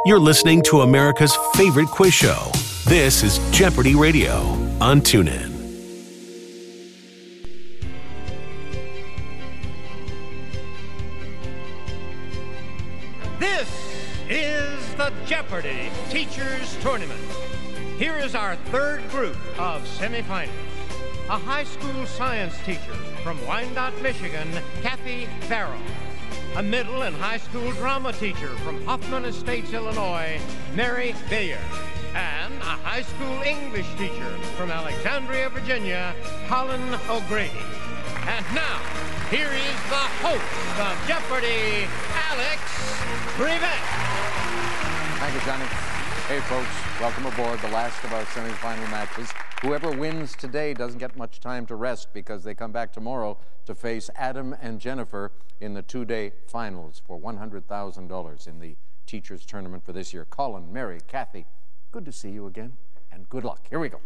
You're listening to America's favorite quiz show. This is Jeopardy Radio on TuneIn. This is the Jeopardy Teachers Tournament. Here is our third group of semifinalists. A high school science teacher from Wyandotte, Michigan, Kathy Farrell. A middle and high school drama teacher from Hoffman Estates, Illinois, Mary Bayer. And a high school English teacher from Alexandria, Virginia, Colin O'Grady. And now, here is the host of Jeopardy, Alex Brevet. Thank you, Johnny. Hey, folks, welcome aboard the last of our semifinal matches. Whoever wins today doesn't get much time to rest because they come back tomorrow to face Adam and Jennifer in the two-day finals for $100,000 in the Teachers Tournament for this year. Colin, Mary, Kathy, good to see you again, and good luck. Here we go.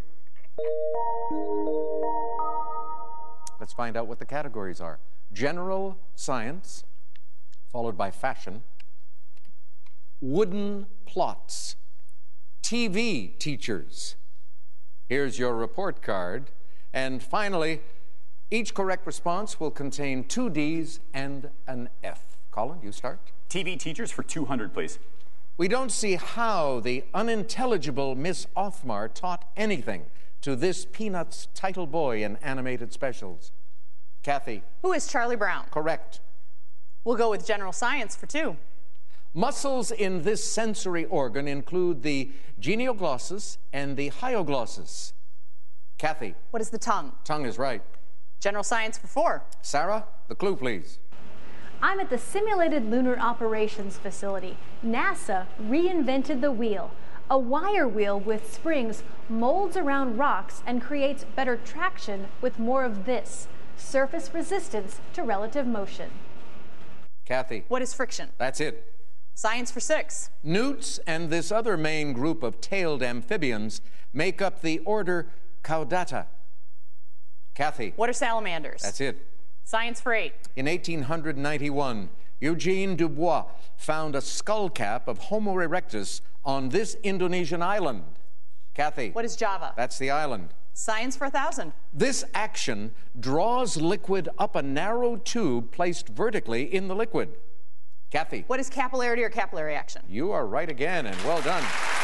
Let's find out what the categories are. General science, followed by fashion, wooden plots, TV teachers. Here's your report card. And finally, each correct response will contain 2 D's and an F. Colin, you start. TV teachers for 200, please. We don't see how the unintelligible Miss Othmar taught anything to this Peanuts title boy in animated specials. Kathy. Who is Charlie Brown? Correct. We'll go with general science for 2. Muscles in this sensory organ include the genioglossus and the hyoglossus. Kathy. What is the tongue? Tongue is right. General science for 4. Sarah, the clue, please. I'm at the Simulated Lunar Operations Facility. NASA reinvented the wheel. A wire wheel with springs molds around rocks and creates better traction with more of this, surface resistance to relative motion. Kathy. What is friction? That's it. Science for 6. Newts and this other main group of tailed amphibians make up the order Caudata. Kathy. What are salamanders? That's it. Science for 8. In 1891, Eugene Dubois found a skull cap of Homo erectus on this Indonesian island. Kathy. What is Java? That's the island. Science for 1,000. This action draws liquid up a narrow tube placed vertically in the liquid. Kathy. What is capillarity or capillary action? You are right again, and well done.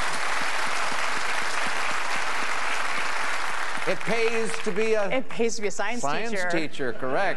It pays to be a science teacher, correct.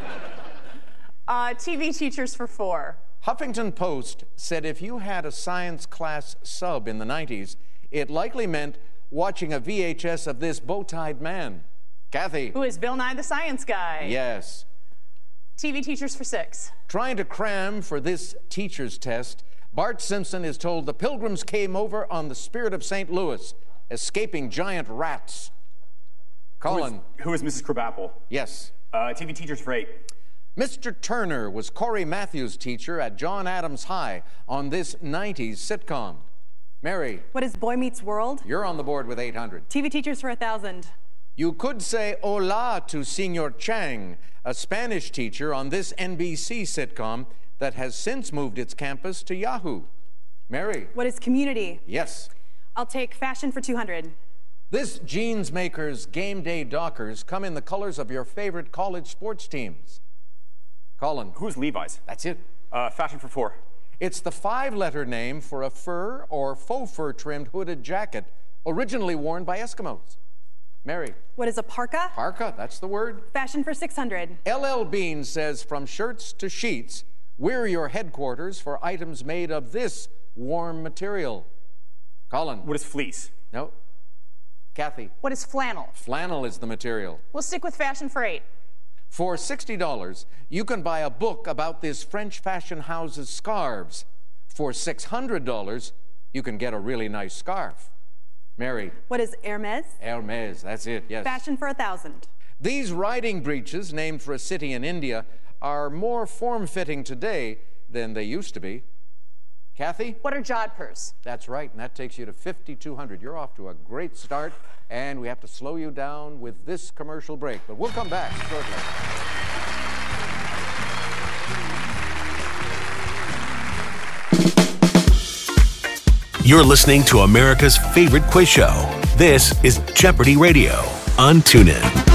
TV teachers for 4. Huffington Post said if you had a science class sub in the 90s, it likely meant watching a VHS of this bow-tied man. Kathy. Who is Bill Nye the Science Guy? Yes. TV teachers for 6. Trying to cram for this teacher's test, Bart Simpson is told the Pilgrims came over on the Spirit of St. Louis, escaping giant rats. Colin. Who is Mrs. Crabapple? Yes. TV teachers for 8. Mr. Turner was Corey Matthews' teacher at John Adams High on this 90s sitcom. Mary. What is Boy Meets World? You're on the board with 800. TV teachers for 1,000. You could say hola to Senor Chang, a Spanish teacher on this NBC sitcom that has since moved its campus to Yahoo. Mary. What is Community? Yes. I'll take fashion for 200. This jeans maker's game day dockers come in the colors of your favorite college sports teams. Colin. Who's Levi's? That's it. Fashion for 4. It's the 5-letter name for a fur or faux fur trimmed hooded jacket originally worn by Eskimos. Mary. What is a parka? Parka, that's the word. Fashion for 600. LL Bean says, from shirts to sheets, we're your headquarters for items made of this warm material. Colin. What is fleece? No. Kathy. What is flannel? Flannel is the material. We'll stick with fashion for 8. For $60, you can buy a book about this French fashion house's scarves. For $600, you can get a really nice scarf. Mary. What is Hermes? Hermes, that's it, yes. Fashion for 1,000. These riding breeches, named for a city in India, are more form-fitting today than they used to be. Kathy? What are jodhpurs? That's right, and that takes you to 5,200. You're off to a great start, and we have to slow you down with this commercial break, but we'll come back shortly. You're listening to America's favorite quiz show. This is Jeopardy Radio on TuneIn.